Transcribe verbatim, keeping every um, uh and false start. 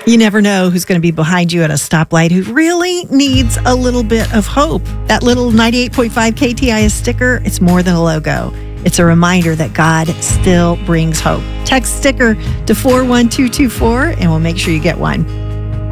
You never know who's going to be behind you at a stoplight who really needs a little bit of hope. That little ninety-eight point five K T I S sticker, it's more than a logo. It's a reminder that God still brings hope. Text sticker to four one two two four and we'll make sure you get one.